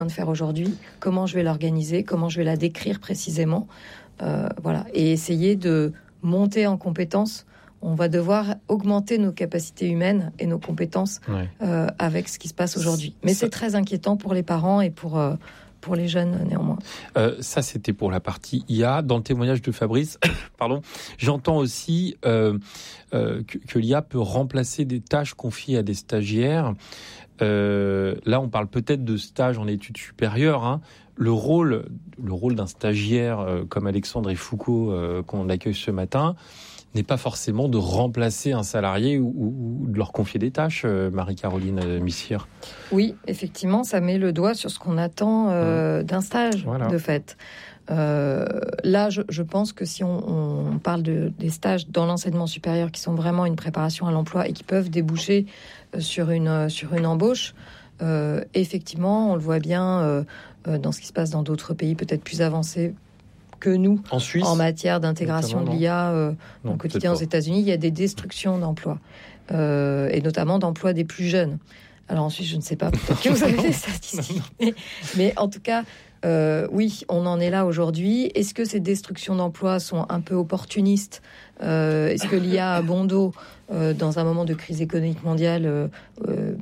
de faire aujourd'hui, comment je vais l'organiser, comment je vais la décrire précisément, voilà, et essayer de monter en compétences. On va devoir augmenter nos capacités humaines et nos compétences avec ce qui se passe aujourd'hui. Mais c'est très inquiétant pour les parents et pour les jeunes, néanmoins. Ça, c'était pour la partie IA. Dans le témoignage de Fabrice, j'entends aussi que l'IA peut remplacer des tâches confiées à des stagiaires. Là, on parle peut-être de stage en études supérieures. Hein. Le rôle d'un stagiaire comme Alexandre et Foucault qu'on accueille ce matin n'est pas forcément de remplacer un salarié ou de leur confier des tâches, Marie-Caroline Missire. Oui, effectivement, ça met le doigt sur ce qu'on attend d'un stage, de fait. Là, je pense que si on parle des stages dans l'enseignement supérieur qui sont vraiment une préparation à l'emploi et qui peuvent déboucher sur une embauche, effectivement, on le voit bien dans ce qui se passe dans d'autres pays peut-être plus avancés que nous, en Suisse, en matière d'intégration de l'IA au quotidien aux États-Unis, il y a des destructions d'emplois, et notamment d'emplois des plus jeunes. Alors ensuite, je ne sais pas, peut-être que vous avez des statistiques, mais en tout cas, oui, on en est là aujourd'hui. Est-ce que ces destructions d'emplois sont un peu opportunistes ? Est-ce que l'IA a bon dos dans un moment de crise économique mondiale majeure ?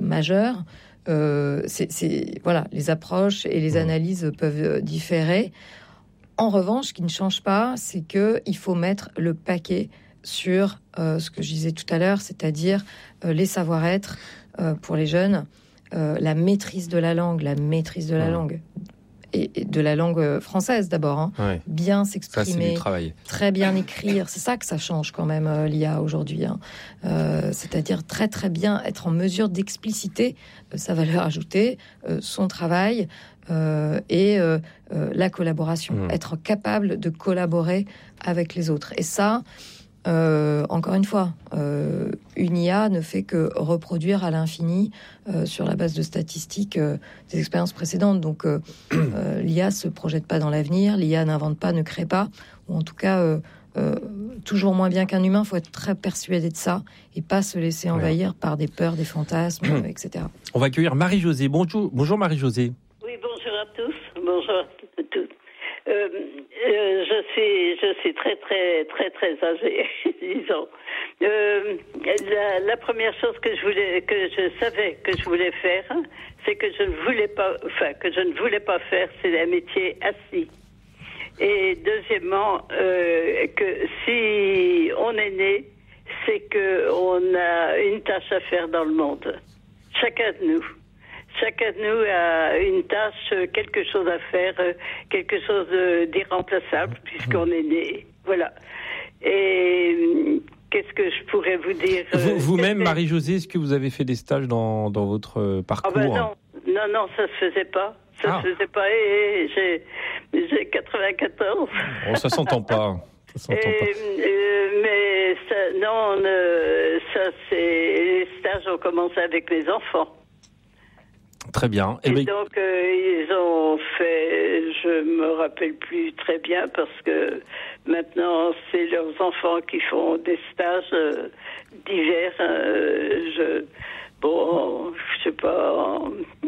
Voilà, les approches et les analyses peuvent différer. En revanche, ce qui ne change pas, c'est qu'il faut mettre le paquet sur ce que je disais tout à l'heure, c'est-à-dire les savoir-être pour les jeunes, la maîtrise de la langue, et de la langue française d'abord, bien s'exprimer, très bien écrire, c'est ça que ça change quand même l'IA aujourd'hui, c'est-à-dire très très bien être en mesure d'expliciter sa valeur ajoutée, son travail et la collaboration, être capable de collaborer avec les autres. Et ça, encore une fois, une IA ne fait que reproduire à l'infini sur la base de statistiques des expériences précédentes. Donc l'IA se projette pas dans l'avenir, l'IA n'invente pas, ne crée pas, ou en tout cas toujours moins bien qu'un humain. Il faut être très persuadé de ça et pas se laisser envahir par des peurs, des fantasmes, etc. On va accueillir Marie-Josée. Bonjour Marie-Josée. Oui, bonjour à tous. Bonjour à tous. Je suis très très très très âgée, disons. La première chose que je savais que je voulais faire, c'est que je ne voulais pas faire, c'est un métier assis. Et deuxièmement, que si on est né, c'est que on a une tâche à faire dans le monde. Chacun de nous a une tâche, quelque chose à faire, quelque chose d'irremplaçable, puisqu'on est né. Voilà. Et qu'est-ce que je pourrais vous dire Vous-même, Marie-Josée, est-ce que vous avez fait des stages dans votre parcours ? Non, ça se faisait pas. Ça se faisait pas. Et j'ai 94. Oh, ça s'entend pas. Mais ça, c'est les stages ont commencé avec les enfants. Très bien. Et donc, ils ont fait, je me rappelle plus très bien, parce que maintenant, c'est leurs enfants qui font des stages divers. Je sais pas,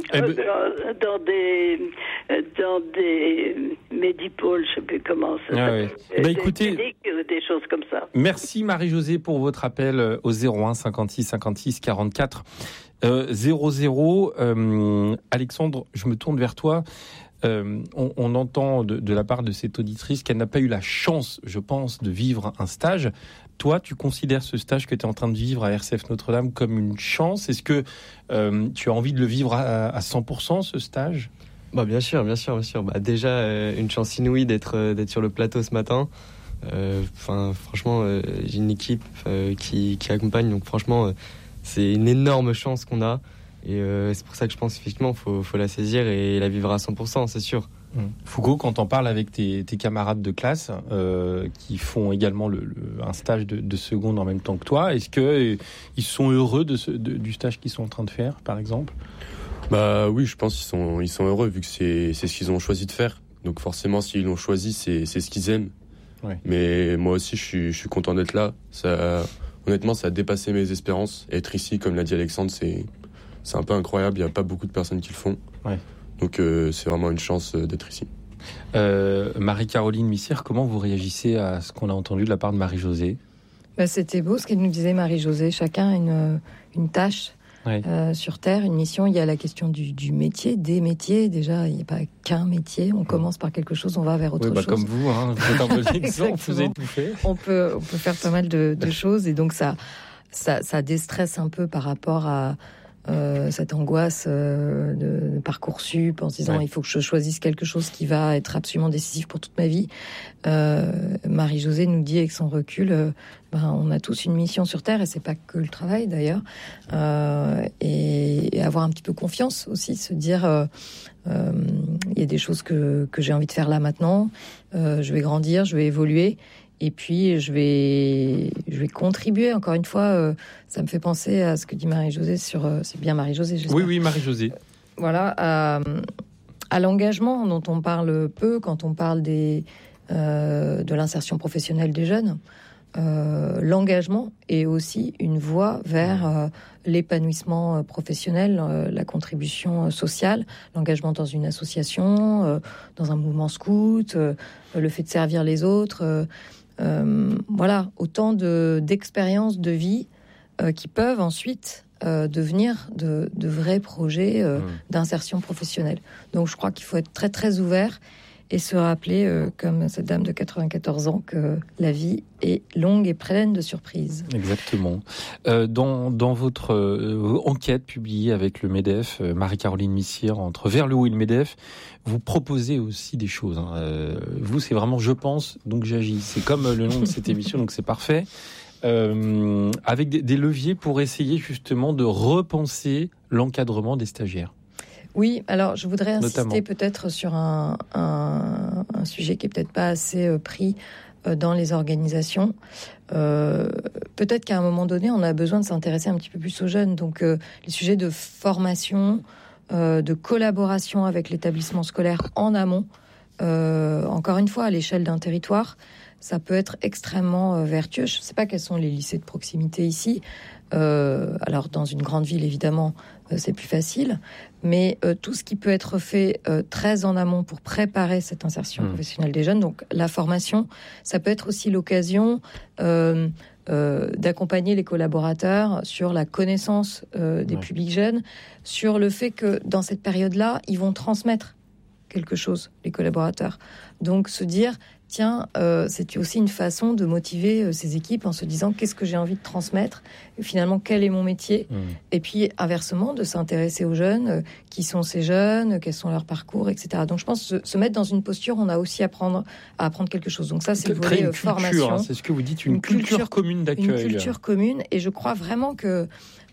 dans des médipôles, je sais plus comment ça s'appelle. Écoutez, des choses comme ça. Merci Marie-Josée pour votre appel au 01 56 56 44 00. Alexandre, je me tourne vers toi. On entend de la part de cette auditrice qu'elle n'a pas eu la chance, je pense, de vivre un stage. Toi, tu considères ce stage que tu es en train de vivre à RCF Notre-Dame comme une chance ? Est-ce que tu as envie de le vivre à 100%, ce stage ? Bien sûr. Déjà, une chance inouïe d'être sur le plateau ce matin. Franchement, j'ai une équipe qui accompagne. Donc franchement, c'est une énorme chance qu'on a. Et c'est pour ça que je pense effectivement faut la saisir et la vivre à 100%, c'est sûr. Foucault, quand on parle avec tes camarades de classe qui font également un stage de seconde en même temps que toi, est-ce qu'ils sont heureux du stage qu'ils sont en train de faire, par exemple ? Oui, je pense qu'ils sont heureux vu que c'est ce qu'ils ont choisi de faire. Donc forcément, s'ils l'ont choisi, c'est ce qu'ils aiment. Ouais. Mais moi aussi, je suis content d'être là. Honnêtement, ça a dépassé mes espérances. Être ici, comme l'a dit Alexandre, c'est un peu incroyable. Il n'y a pas beaucoup de personnes qui le font. Ouais. Donc c'est vraiment une chance d'être ici. Marie-Caroline Missire, comment vous réagissez à ce qu'on a entendu de la part de Marie-Josée ? C'était beau ce qu'elle nous disait, Marie-Josée. Chacun a une tâche sur Terre, une mission. Il y a la question du métier, des métiers. Déjà, il n'y a pas qu'un métier. On commence par quelque chose, on va vers autre chose. Comme vous, vous êtes un bon exemple, vous avez tout fait. On peut faire pas mal de choses. Et donc, ça déstresse un peu par rapport à cette angoisse de Parcoursup en se disant il faut que je choisisse quelque chose qui va être absolument décisif pour toute ma vie. Marie-Josée nous dit avec son recul on a tous une mission sur Terre et c'est pas que le travail d'ailleurs, et avoir un petit peu confiance aussi, se dire il y a des choses que j'ai envie de faire là maintenant, je vais grandir, je vais évoluer. Et puis, je vais contribuer, encore une fois, ça me fait penser à ce que dit Marie-Josée sur... c'est bien Marie-Josée, j'espère. Oui, Marie-Josée. Voilà, à l'engagement dont on parle peu quand on parle de l'insertion professionnelle des jeunes. L'engagement est aussi une voie vers l'épanouissement professionnel, la contribution sociale, l'engagement dans une association, dans un mouvement scout, le fait de servir les autres... voilà, autant d'expériences de vie qui peuvent ensuite devenir de vrais projets d'insertion professionnelle. Donc je crois qu'il faut être très très ouvert et se rappeler, comme cette dame de 94 ans, que la vie est longue et pleine de surprises. Exactement. Dans votre enquête publiée avec le MEDEF, Marie-Caroline Missire, entre Vers le haut et le MEDEF, vous proposez aussi des choses. Vous, c'est vraiment « je pense, donc j'agis ». C'est comme le nom de cette émission, donc c'est parfait. Avec des leviers pour essayer justement de repenser l'encadrement des stagiaires. Oui, alors je voudrais insister peut-être sur un sujet qui est peut-être pas assez pris dans les organisations. Peut-être qu'à un moment donné, on a besoin de s'intéresser un petit peu plus aux jeunes. Donc les sujets de formation, de collaboration avec l'établissement scolaire en amont, encore une fois à l'échelle d'un territoire, ça peut être extrêmement vertueux. Je ne sais pas quels sont les lycées de proximité ici. Alors dans une grande ville, évidemment, c'est plus facile. Mais tout ce qui peut être fait très en amont pour préparer cette insertion professionnelle des jeunes, donc la formation, ça peut être aussi l'occasion d'accompagner les collaborateurs sur la connaissance des publics jeunes, sur le fait que dans cette période-là, ils vont transmettre quelque chose, les collaborateurs. Donc se dire, tiens, c'est aussi une façon de motiver ces équipes en se disant qu'est-ce que j'ai envie de transmettre, et finalement quel est mon métier, et puis inversement de s'intéresser aux jeunes, qui sont ces jeunes, quels sont leurs parcours, etc. Donc je pense se mettre dans une posture, on a aussi à apprendre quelque chose. Donc ça, c'est le volet formation. C'est ce que vous dites, une culture commune d'accueil. Une culture commune, et je crois vraiment que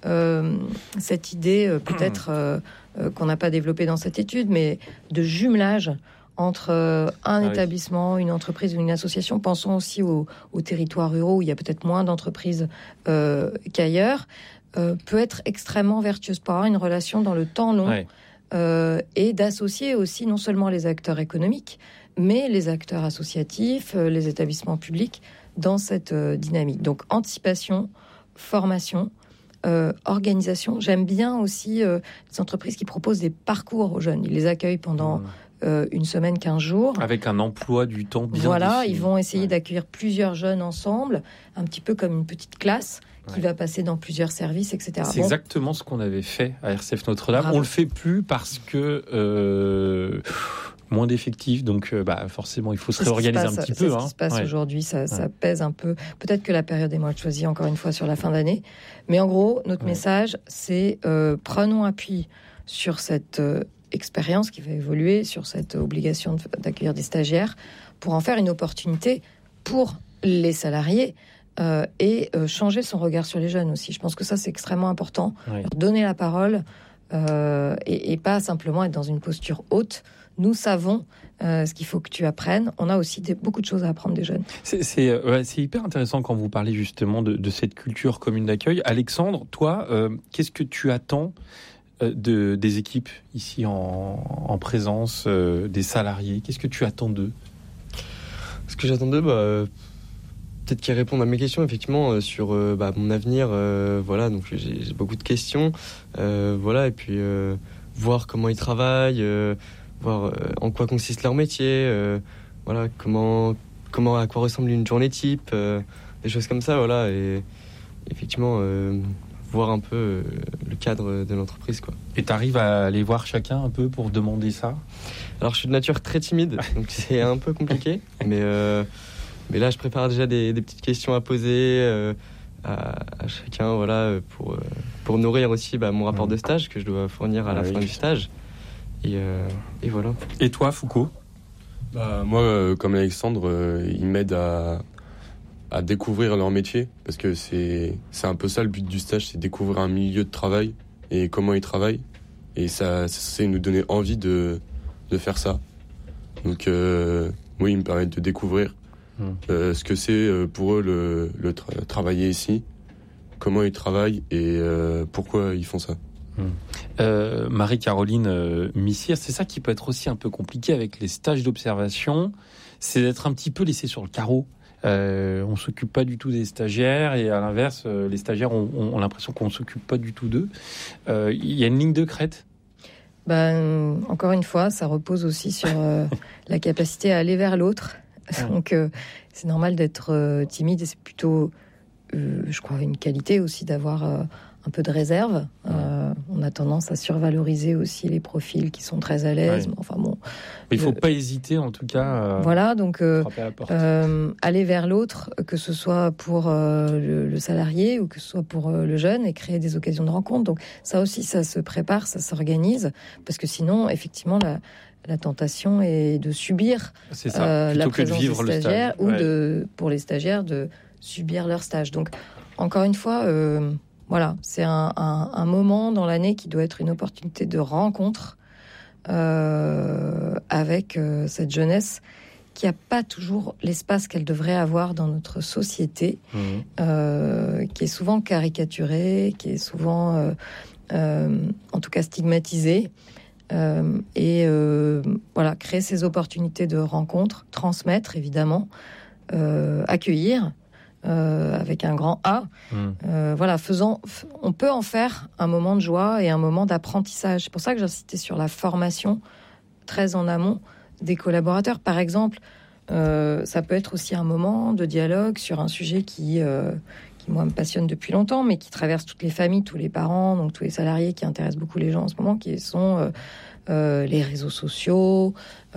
cette idée, peut-être qu'on n'a pas développée dans cette étude, mais de jumelage entre un établissement, une entreprise ou une association. Pensons aussi aux territoires ruraux où il y a peut-être moins d'entreprises qu'ailleurs, peut être extrêmement vertueuse pour avoir une relation dans le temps long et d'associer aussi non seulement les acteurs économiques, mais les acteurs associatifs, les établissements publics dans cette dynamique. Donc anticipation, formation, organisation. J'aime bien aussi les entreprises qui proposent des parcours aux jeunes. Ils les accueillent pendant une semaine, 15 jours. Avec un emploi du temps bien défini. Ils vont essayer d'accueillir plusieurs jeunes ensemble, un petit peu comme une petite classe qui va passer dans plusieurs services, etc. C'est exactement ce qu'on avait fait à RCF Notre-Dame. Bravo. On le fait plus parce que moins d'effectifs, donc forcément il faut se réorganiser un petit peu. C'est ce qui se passe aujourd'hui, ça pèse un peu. Peut-être que la période est moins choisie encore une fois sur la fin d'année, mais en gros notre message c'est prenons appui sur cette expérience qui va évoluer, sur cette obligation d'accueillir des stagiaires pour en faire une opportunité pour les salariés et changer son regard sur les jeunes aussi. Je pense que ça c'est extrêmement important, leur donner la parole et pas simplement être dans une posture haute. Nous savons ce qu'il faut que tu apprennes. On a aussi beaucoup de choses à apprendre des jeunes. C'est hyper intéressant quand vous parlez justement de cette culture commune d'accueil. Alexandre, toi, qu'est-ce que tu attends des équipes ici en présence, des salariés? Qu'est-ce que tu attends d'eux? Ce que j'attends d'eux, peut-être qu'ils répondent à mes questions, effectivement, sur mon avenir. Donc j'ai beaucoup de questions. Et puis voir comment ils travaillent, voir en quoi consiste leur métier, voilà, à quoi ressemble une journée type, des choses comme ça, voilà, et effectivement voir un peu le cadre de l'entreprise, quoi. Et tu arrives à aller voir chacun un peu pour demander ça ? Alors je suis de nature très timide, donc c'est un peu compliqué, mais là je prépare déjà des petites questions à poser à chacun, voilà, pour nourrir aussi mon rapport de stage que je dois fournir à la fin du stage. Et voilà. Et toi, Foucault ? Moi, comme Alexandre, il m'aide à découvrir leur métier, parce que c'est un peu ça le but du stage, c'est découvrir un milieu de travail et comment ils travaillent. Et ça, c'est nous donner envie de faire ça. Donc, oui, ils me permettent de découvrir ce que c'est pour eux travailler ici, comment ils travaillent et pourquoi ils font ça. Marie-Caroline Missire, c'est ça qui peut être aussi un peu compliqué avec les stages d'observation, c'est d'être un petit peu laissé sur le carreau. On s'occupe pas du tout des stagiaires et à l'inverse, les stagiaires ont l'impression qu'on s'occupe pas du tout d'eux. Il y a une ligne de crête. Encore une fois, ça repose aussi sur la capacité à aller vers l'autre. Donc, c'est normal d'être timide et c'est plutôt, je crois, une qualité aussi d'avoir un peu de réserve. On a tendance à survaloriser aussi les profils qui sont très à l'aise. Ouais. Enfin bon. Mais il faut pas hésiter, en tout cas. Voilà, donc frapper à la porte. aller vers l'autre, que ce soit pour le salarié ou que ce soit pour le jeune, et créer des occasions de rencontre. Donc ça aussi, ça se prépare, ça s'organise, parce que sinon, effectivement, la tentation est de subir la présence des stagiaires ou pour les stagiaires de subir leur stage. Donc encore une fois. Voilà, c'est un moment dans l'année qui doit être une opportunité de rencontre avec cette jeunesse qui n'a pas toujours l'espace qu'elle devrait avoir dans notre société, qui est souvent caricaturée, qui est souvent, en tout cas, stigmatisée. Voilà, créer ces opportunités de rencontre, transmettre évidemment, accueillir. Avec un grand A, voilà, on peut en faire un moment de joie et un moment d'apprentissage. C'est pour ça que j'insistais sur la formation très en amont des collaborateurs. Par exemple, ça peut être aussi un moment de dialogue sur un sujet qui moi me passionne depuis longtemps, mais qui traverse toutes les familles, tous les parents, donc tous les salariés, qui intéressent beaucoup les gens en ce moment, qui sont les réseaux sociaux,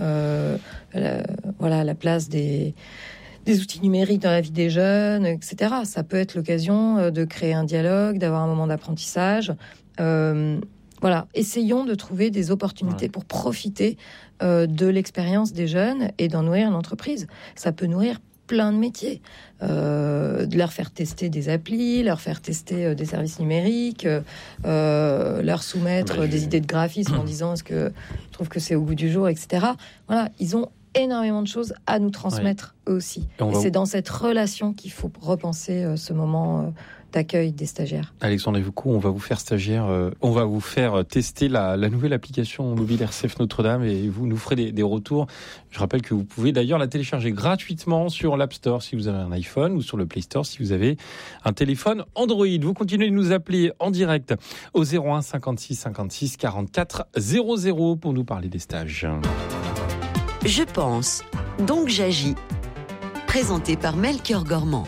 la place des outils numériques dans la vie des jeunes, etc. Ça peut être l'occasion de créer un dialogue, d'avoir un moment d'apprentissage. Voilà, essayons de trouver des opportunités pour profiter de l'expérience des jeunes et d'en nourrir une entreprise. Ça peut nourrir plein de métiers. De leur faire tester des applis, leur faire tester des services numériques, leur soumettre des idées de graphisme en disant est-ce que je trouve que c'est au goût du jour, etc. Voilà, ils ont énormément de choses à nous transmettre eux aussi. Et c'est dans cette relation qu'il faut repenser ce moment d'accueil des stagiaires. Alexandre Foucault, on va vous faire on va vous faire tester la nouvelle application mobile RCF Notre-Dame et vous nous ferez des retours. Je rappelle que vous pouvez d'ailleurs la télécharger gratuitement sur l'App Store si vous avez un iPhone ou sur le Play Store si vous avez un téléphone Android. Vous continuez de nous appeler en direct au 01 56 56 44 00 pour nous parler des stages. Je pense, donc j'agis. Présenté par Melchior Gormand.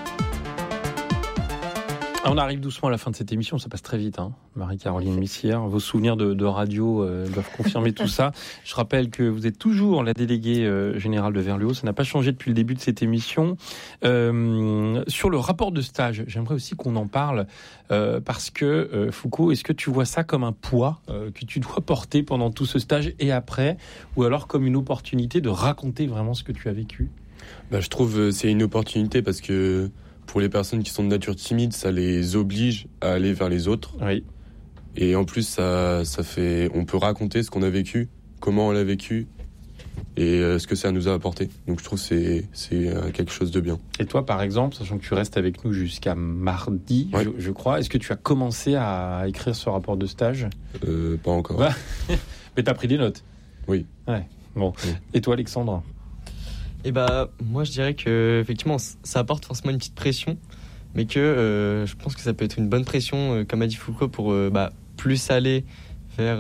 On arrive doucement à la fin de cette émission, ça passe très vite, hein. Marie-Caroline Missire, vos souvenirs de radio doivent confirmer tout ça. Je rappelle que vous êtes toujours la déléguée générale de Verluo, ça n'a pas changé depuis le début de cette émission. Sur le rapport de stage, j'aimerais aussi qu'on en parle parce que Foucault, est-ce que tu vois ça comme un poids que tu dois porter pendant tout ce stage et après, ou alors comme une opportunité de raconter vraiment ce que tu as vécu ? Je trouve c'est une opportunité parce que pour les personnes qui sont de nature timide, ça les oblige à aller vers les autres. Oui. Et en plus, ça fait, on peut raconter ce qu'on a vécu, comment on l'a vécu et ce que ça nous a apporté. Donc je trouve que c'est quelque chose de bien. Et toi, par exemple, sachant que tu restes avec nous jusqu'à mardi, je crois, est-ce que tu as commencé à écrire ce rapport de stage ? Pas encore. Mais tu as pris des notes ? Oui. Ouais. Bon. Oui. Et toi, Alexandre ? Moi je dirais que effectivement ça apporte forcément une petite pression, mais que je pense que ça peut être une bonne pression, comme a dit Foucault, pour plus aller vers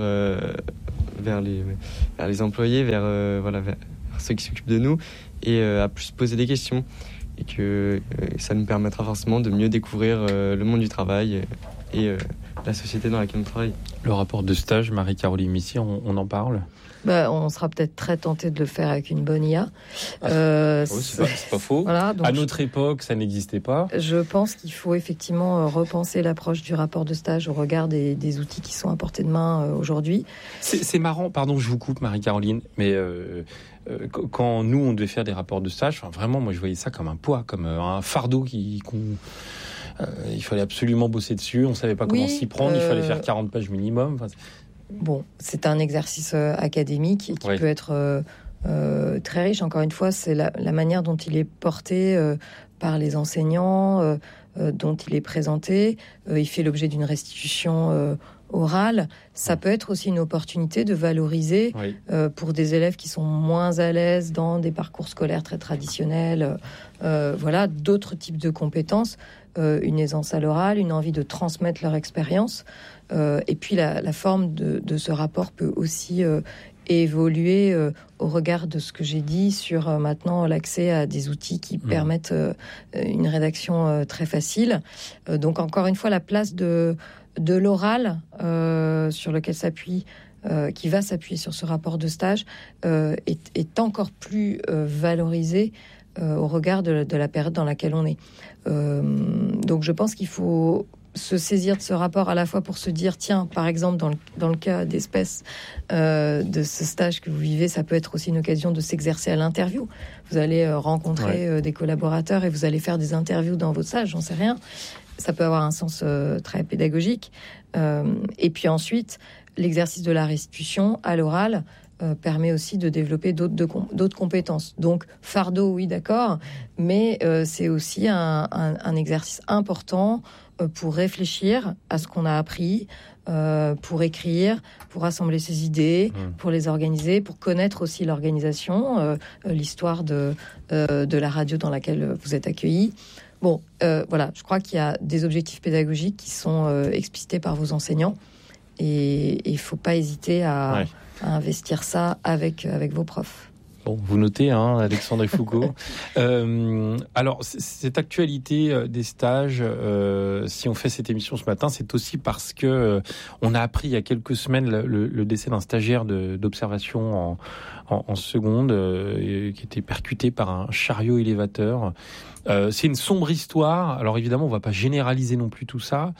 les employés, vers ceux qui s'occupent de nous, et à plus poser des questions. Et que ça nous permettra forcément de mieux découvrir le monde du travail et la société dans laquelle on travaille. Le rapport de stage, Marie-Caroline Missier, on en parle ? On sera peut-être très tenté de le faire avec une bonne IA. C'est pas faux. Voilà, à notre époque, ça n'existait pas. Je pense qu'il faut effectivement repenser l'approche du rapport de stage au regard des outils qui sont à portée de main aujourd'hui. C'est marrant, pardon, je vous coupe, Marie-Caroline, mais quand nous, on devait faire des rapports de stage, vraiment, moi, je voyais ça comme un poids, comme un fardeau il fallait absolument bosser dessus, on ne savait pas comment s'y prendre, il fallait faire 40 pages minimum. Bon, c'est un exercice académique qui peut être très riche. Encore une fois, c'est la manière dont il est porté par les enseignants, dont il est présenté. Il fait l'objet d'une restitution orale. Ça peut être aussi une opportunité de valoriser pour des élèves qui sont moins à l'aise dans des parcours scolaires très traditionnels, d'autres types de compétences, une aisance à l'oral, une envie de transmettre leur expérience. Et puis la forme de ce rapport peut aussi évoluer au regard de ce que j'ai dit sur maintenant l'accès à des outils qui permettent une rédaction très facile. Donc encore une fois, la place de l'oral sur lequel qui va s'appuyer sur ce rapport de stage est encore plus valorisée au regard de la période dans laquelle on est. Donc je pense qu'il faut se saisir de ce rapport à la fois pour se dire, tiens, par exemple, dans le cas d'espèces de ce stage que vous vivez, ça peut être aussi une occasion de s'exercer à l'interview. Vous allez rencontrer des collaborateurs et vous allez faire des interviews dans votre stage, j'en sais rien. Ça peut avoir un sens très pédagogique. Et puis ensuite, l'exercice de la restitution à l'oral permet aussi de développer d'autres compétences. Donc, fardeau, oui, d'accord, mais c'est aussi un exercice important pour réfléchir à ce qu'on a appris, pour écrire, pour rassembler ses idées, pour les organiser, pour connaître aussi l'organisation, l'histoire de la radio dans laquelle vous êtes accueillis. Bon, je crois qu'il y a des objectifs pédagogiques qui sont explicités par vos enseignants et il ne faut pas hésiter à investir ça avec vos profs. Bon, vous notez, Alexandre Foucault. Alors, cette actualité des stages, si on fait cette émission ce matin, c'est aussi parce que on a appris il y a quelques semaines le décès d'un stagiaire d'observation en seconde qui était percuté par un chariot élévateur. C'est une sombre histoire. Alors évidemment, on ne va pas généraliser non plus tout ça.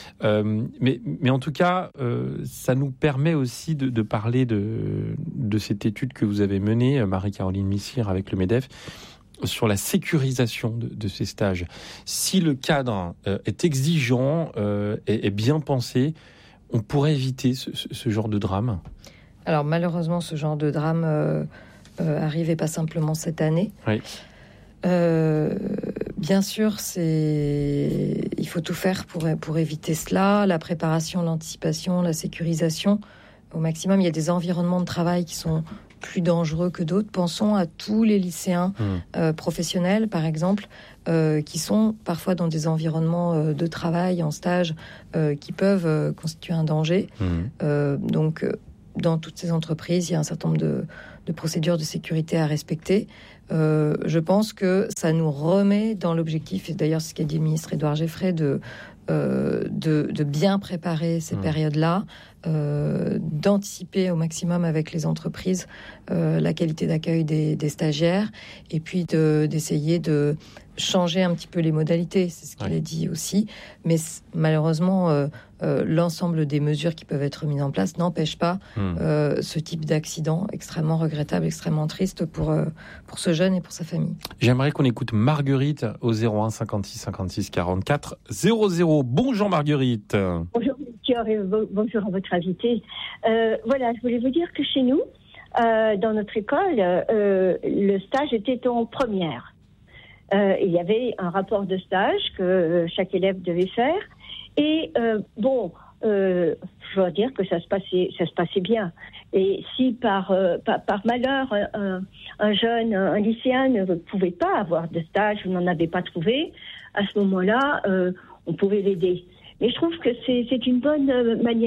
Mais en tout cas, ça nous permet aussi de parler de cette étude que vous avez menée, Marie-Caroline Missier, avec le MEDEF, sur la sécurisation de ces stages. Si le cadre est exigeant, est bien pensé, on pourrait éviter ce genre de drame. Alors malheureusement, ce genre de drame arrive et pas simplement cette année. Oui. Bien sûr, il faut tout faire pour éviter cela. La préparation, l'anticipation, la sécurisation au maximum. Il y a des environnements de travail qui sont plus dangereux que d'autres. Pensons à tous les lycéens professionnels, par exemple, qui sont parfois dans des environnements de travail, en stage, qui peuvent constituer un danger. Donc, dans toutes ces entreprises, il y a un certain nombre de procédures de sécurité à respecter. Je pense que ça nous remet dans l'objectif, et d'ailleurs c'est ce qu'a dit le ministre Édouard Geffray, de bien préparer ces périodes-là, d'anticiper au maximum avec les entreprises la qualité d'accueil des stagiaires, et puis d'essayer de changer un petit peu les modalités, c'est ce qu'il a dit aussi. Mais malheureusement, l'ensemble des mesures qui peuvent être mises en place n'empêche pas ce type d'accident extrêmement regrettable, extrêmement triste pour ce jeune et pour sa famille. J'aimerais qu'on écoute Marguerite au 01 56 56 44 00. Bonjour Marguerite. Bonjour Melchior et bonjour à votre invité. Je voulais vous dire que chez nous, dans notre école, le stage était en première. Il y avait un rapport de stage que chaque élève devait faire. Et je dois dire que ça se passait bien. Et si par malheur un lycéen ne pouvait pas avoir de stage ou n'en avait pas trouvé, à ce moment-là, on pouvait l'aider. Mais je trouve que c'est une bonne manière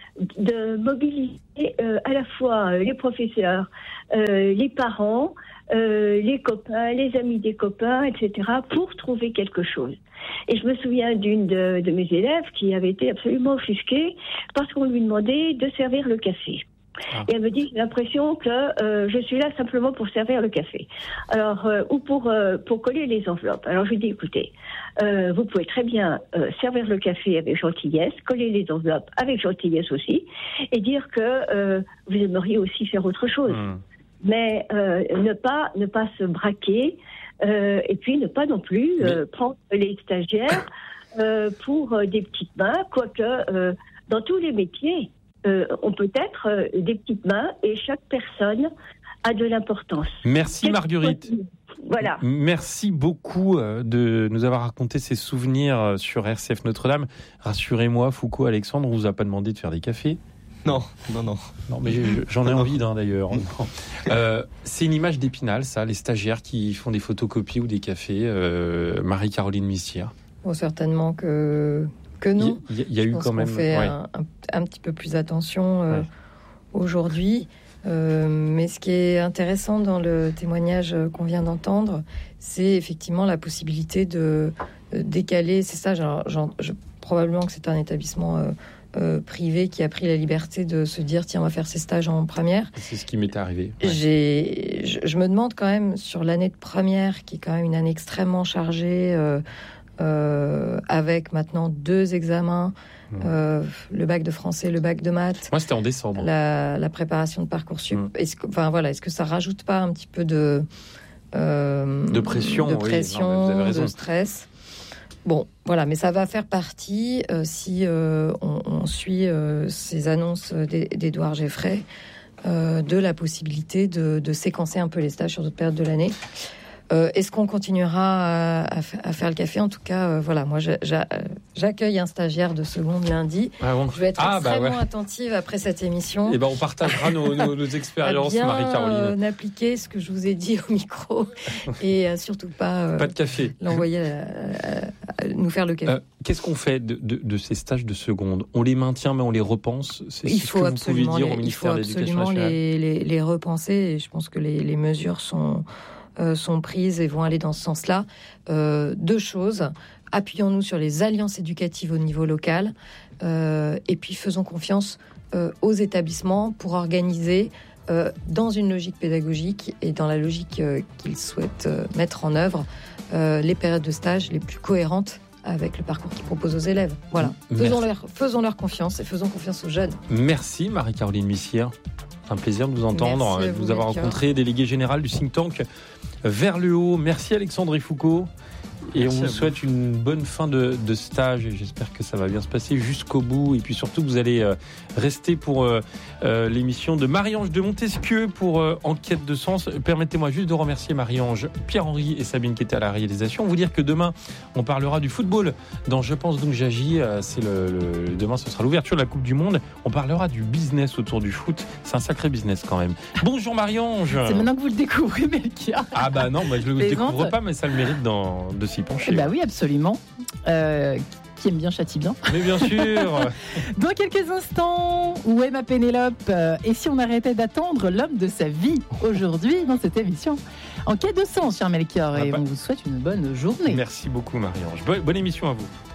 de mobiliser à la fois les professeurs, les parents, les copains, les amis des copains, etc., pour trouver quelque chose. Et je me souviens d'une de mes élèves qui avait été absolument offusquée parce qu'on lui demandait de servir le café. Et elle me dit, j'ai l'impression que je suis là simplement pour servir le café. Alors, ou pour coller les enveloppes. Alors je lui dis, écoutez, vous pouvez très bien servir le café avec gentillesse, coller les enveloppes avec gentillesse aussi, et dire que vous aimeriez aussi faire autre chose. Mais ne pas se braquer, et puis ne pas non plus prendre les stagiaires pour des petites mains, quoique dans tous les métiers, on peut être des petites mains et chaque personne a de l'importance. Merci Marguerite. Voilà. Merci beaucoup de nous avoir raconté ces souvenirs sur RCF Notre-Dame. Rassurez-moi, Foucault, Alexandre, on vous a pas demandé de faire des cafés ? Non, mais j'en ai envie d'ailleurs. C'est une image d'Épinal, ça, les stagiaires qui font des photocopies ou des cafés. Marie-Caroline Missière. Bon, certainement que non. Il y a eu quand même. On fait un petit peu plus attention aujourd'hui. Mais ce qui est intéressant dans le témoignage qu'on vient d'entendre, c'est effectivement la possibilité de décaler. C'est ça, probablement que c'est un établissement privé qui a pris la liberté de se dire tiens, on va faire ces stages en première. C'est ce qui m'est arrivé. Je me demande quand même sur l'année de première, qui est quand même une année extrêmement chargée, avec maintenant 2 examens, le bac de français, le bac de maths. Moi, c'était en décembre. La préparation de Parcoursup. Est-ce que ça rajoute pas un petit peu de pression, de stress? Bon, voilà, mais ça va faire partie, si on suit ces annonces d'Édouard Geffray, de la possibilité de séquencer un peu les stages sur d'autres périodes de l'année. Est-ce qu'on continuera à faire le café ? En tout cas, voilà, moi j'accueille un stagiaire de seconde lundi. Je vais être extrêmement attentive après cette émission. Et on partagera nos expériences, Marie-Caroline. Appliquer ce que je vous ai dit au micro et surtout pas de café. L'envoyer nous faire le café. Qu'est-ce qu'on fait de ces stages de seconde ? On les maintient, mais on les repense. Il faut absolument les repenser. Et je pense que les mesures sont prises et vont aller dans ce sens-là. 2 choses. Appuyons-nous sur les alliances éducatives au niveau local et puis faisons confiance aux établissements pour organiser dans une logique pédagogique et dans la logique qu'ils souhaitent mettre en œuvre les périodes de stage les plus cohérentes avec le parcours qu'ils proposent aux élèves. Voilà. Faisons-leur confiance et faisons confiance aux jeunes. Merci Marie-Caroline Missière. Un plaisir de vous entendre, de vous avoir rencontré, délégué général du think tank Vers le Haut. Merci Alexandre et Foucault. Et on vous souhaite une bonne fin de stage. Et j'espère que ça va bien se passer jusqu'au bout. Et puis surtout, vous allez rester pour l'émission de Marie-Ange de Montesquieu pour Enquête de Sens. Permettez-moi juste de remercier Marie-Ange, Pierre-Henri et Sabine qui étaient à la réalisation. Vous dire que demain, on parlera du football dans Je pense donc j'agis. Demain, ce sera l'ouverture de la Coupe du Monde. On parlera du business autour du foot. C'est un sacré business quand même. Bonjour Marie-Ange. C'est maintenant que vous le découvrez, Melchior. Ah bah non, je ne le découvre pas, mais ça le mérite de s'y pencher. Bah oui, absolument. Qui aime bien châtie bien. Mais bien sûr. Dans quelques instants, où est ma Pénélope ? Et si on arrêtait d'attendre l'homme de sa vie aujourd'hui dans cette émission ? En quête de sens, cher Melchior, et on vous souhaite une bonne journée. Merci beaucoup Marie-Ange. Bonne émission à vous.